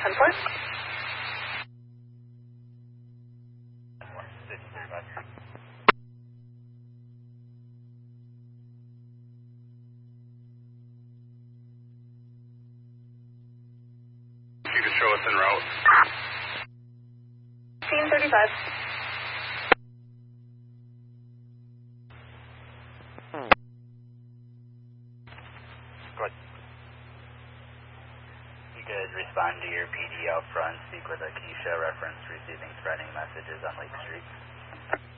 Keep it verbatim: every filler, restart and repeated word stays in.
ten four. You can show us en route. Team thirty-five. Good. You could respond to your P D out front, speak with Akeisha, reference receiving threatening messages on Lake Street.